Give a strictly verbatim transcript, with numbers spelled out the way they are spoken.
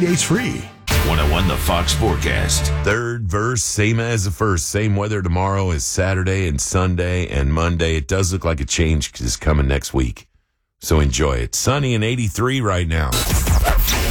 days free. one oh one The Fox Forecast. Third verse, same as the first. Same weather tomorrow as Saturday and Sunday and Monday. It does look like a change is coming next week. So enjoy it. Sunny and eighty-three right now.